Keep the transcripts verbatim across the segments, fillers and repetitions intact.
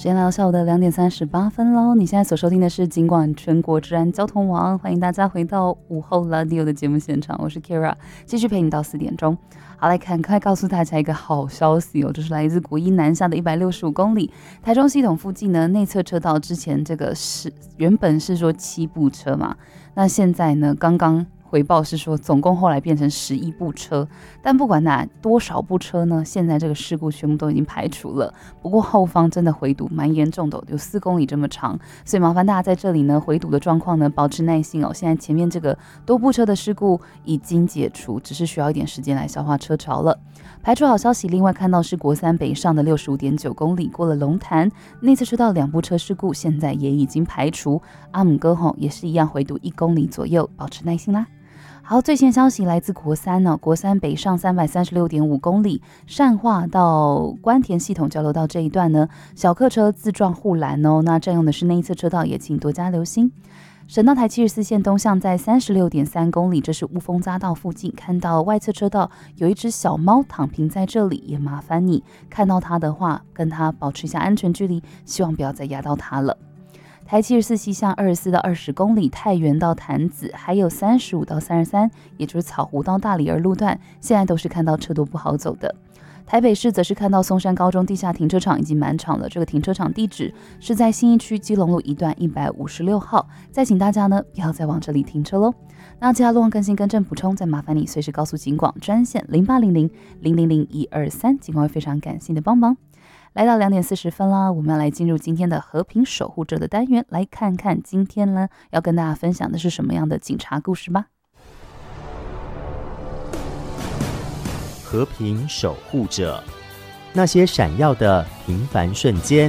间来到下午的两点三十八分喽。你现在所收听的是警广全国治安交通网，欢迎大家回到午后 Radio 的节目现场，我是 Kira， 继续陪你到四点钟。好，来赶快告诉大家一个好消息哦，就是来自国一南下的一百六十五公里，台中系统附近呢内侧车道之前这个是原本是说七部车嘛，那现在呢刚刚回报是说总共后来变成十一部车，但不管哪多少部车呢，现在这个事故全部都已经排除了。不过后方真的回堵蛮严重的，有四公里这么长，所以麻烦大家在这里呢回堵的状况呢保持耐心哦。现在前面这个多部车的事故已经解除，只是需要一点时间来消化车潮了。排除好消息，另外看到是国三北上的 六十五点九公里，过了龙潭内侧车道两部车事故现在也已经排除。阿姆哥吼也是一样回堵一公里左右，保持耐心啦。好，最新消息来自国三呢、哦，国三北上 三百三十六点五公里，善化到关田系统交流道这一段呢，小客车自撞护栏哦，那占用的是内侧车道，也请多加留心。省道台七十四线东向在 三十六点三公里，这是雾峰匝道附近，看到外侧车道有一只小猫躺平在这里，也麻烦你看到它的话，跟它保持一下安全距离，希望不要再压到它了。台七十四西向二十四到二十公里，太原到潭子，还有三十五到三十三，也就是草湖到大理儿路段，现在都是看到车多不好走的。台北市则是看到松山高中地下停车场已经满场了，这个停车场地址是在信义区基隆路一段一百五十六号，再请大家呢不要再往这里停车咯。那其他路况更新更正补充，再麻烦你随时告诉警广专线零八零零零零零一二三，警广会非常感谢你的帮忙。来到两点四十分啦，我们要来进入今天的和平守护者的单元，来看看今天呢要跟大家分享的是什么样的警察故事吧。 和平守护者，那些闪耀的平凡瞬间。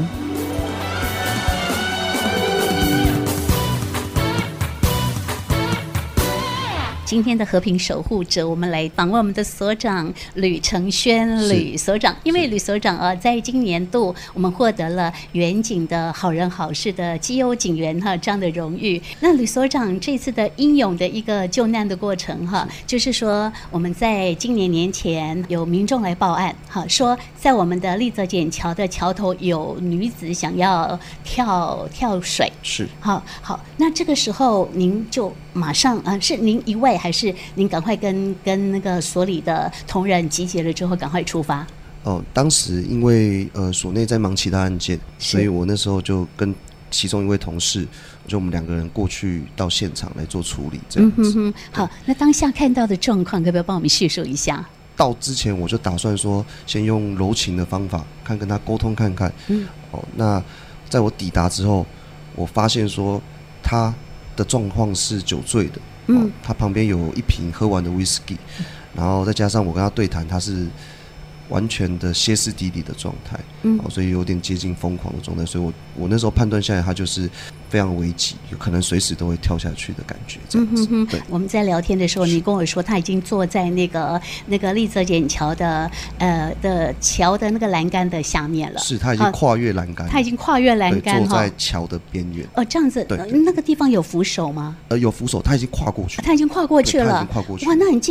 今天的和平守护者，我们来访问我们的所长吕承轩吕所长。因为吕所长啊，在今年度我们获得了远警的好人好事的绩优警员哈这样的荣誉。那吕所长这次的英勇的一个救难的过程哈，就是说我们在今年年前有民众来报案哈，说在我们的立泽简桥的桥头有女子想要跳跳水， 是好好，那这个时候您就马上啊，是您一位还是您赶快跟跟那个所里的同仁集结了之后赶快出发？ 哦，当时因为呃所内在忙其他案件，所以我那时候就跟其中一位同事，就我们两个人过去到现场来做处理，这样子。嗯哼哼， 好，那当下看到的状况，可不可以帮我们叙述一下？ 到之前我就打算说，先用柔情的方法，看跟他沟通看看。嗯，哦，那在我抵达之后，我发现说他的状况是酒醉的。嗯、哦，他旁边有一瓶喝完的 whisky， 然后再加上我跟他对谈，他是完全的歇斯底里的状态，嗯、哦，所以有点接近疯狂的状态，所以我我那时候判断下来，他就是非常危急，有可能随时都会跳下去的感觉，这样子。嗯、对， 我们在聊天的时候，你跟我说他已经坐在那个那个立泽简桥的呃的桥的那个栏杆的下面了， 是他已经跨越栏杆， 他已经跨越栏杆， 坐在桥的边缘。 哦，这样子，对对对，那个地方有扶手吗？ 呃，有扶手，他已经跨过去， 他已经跨过去了， 他已经跨过去， 哇，那很